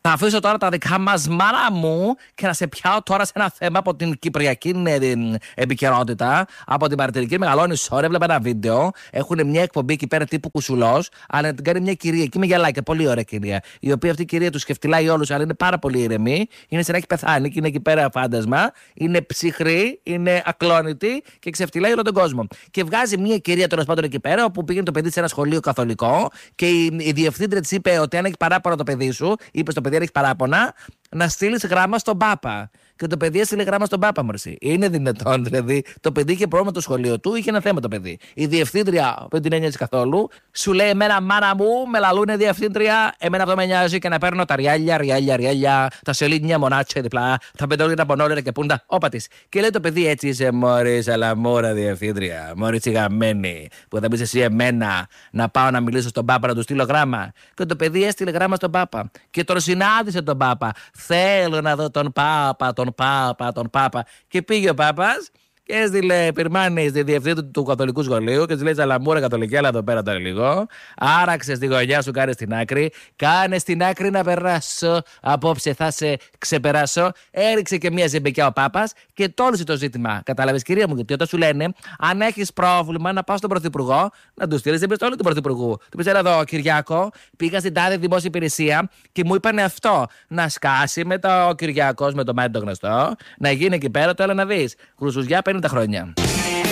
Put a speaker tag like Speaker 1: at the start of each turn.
Speaker 1: Θα αφήσω τώρα τα δικά μας, μάνα μου, και να σε πιάω τώρα σε ένα θέμα από την κυπριακή επικαιρότητα. Από την παρατηρική Μεγαλώνη Σόρ, έβλεπα ένα βίντεο. Έχουν μια εκπομπή εκεί πέρα τύπου Κουσουλός, αλλά την κάνει μια κυρία εκεί με γυαλάκια. Πολύ ωραία κυρία. Η οποία αυτή η κυρία του σκεφτιλάει όλους, αλλά είναι πάρα πολύ ήρεμη. Είναι σαν να έχει πεθάνει και είναι εκεί πέρα φάντασμα. Είναι ψυχρή, είναι ακλόνητη και ξεφτιλάει όλο τον κόσμο. Και βγάζει μια κυρία τέλος πάντων εκεί πέρα, όπου πήγαινε το παιδί σε ένα σχολείο καθολικό και η διευθύντρια της είπε ότι αν έχει παράπονα το παιδί σου, είπε στο παιδί αν έχει παράπονα, να στείλει γράμμα στον Πάπα. Και το παιδί έστειλε γράμμα στον Πάπα, μωρσή. Είναι δυνατόν, δηλαδή. Το παιδί είχε πρόβλημα το σχολείο του, είχε ένα θέμα το παιδί. Η διευθύντρια, δεν την ένοιαζε καθόλου, σου λέει: εμένα, μάνα μου, με λαλούνε διευθύντρια. Εμένα αυτό με νοιάζει και να παίρνω τα ριάλια, τα σελίδια μονάτσια διπλά, τα πεντόλια τα πονόλια και πούντα. Όπα τη. Και λέει το παιδί: έτσι είσαι, μωρή, σαλαμούρα διευθύντρια. Μωρή τσιγαμένη, που θα πει εσύ εμένα να πάω να μιλήσω στον Πάπα να του στείλω γράμμα. Και το παιδί έστειλε γράμμα στον Πάπα. Και τον συνάντησε τον Πάπα. Θέλω να δω τον Πάπα. Και πήγε ο Πάπας και έστειλε πυρμάνη στη διευθύντρια του καθολικού σχολείου και της λέει: σαλαμούρα καθολική, αλλά εδώ πέρα τώρα λίγο. Άραξε στη γωνιά σου, κάνε στην άκρη. Κάνε στην άκρη να περάσω. Απόψε θα σε ξεπεράσω. Έριξε και μία ζεμπεκιά ο Πάπας και τόλισε το ζήτημα. Κατάλαβες, κυρία μου, γιατί όταν σου λένε αν έχεις πρόβλημα να πας στον Πρωθυπουργό, να του στείλεις επιστολή του Πρωθυπουργού. Του πει: έλα εδώ, Κυριάκο, πήγα στην τάδε δημόσια υπηρεσία και μου είπανε αυτό. Να σκάσει μετά ο Κυριάκος με το μάτι το γνωστό, να γίνει εκεί πέρα, το έλα να δεις. Χρυσουζιά 50 χρόνια.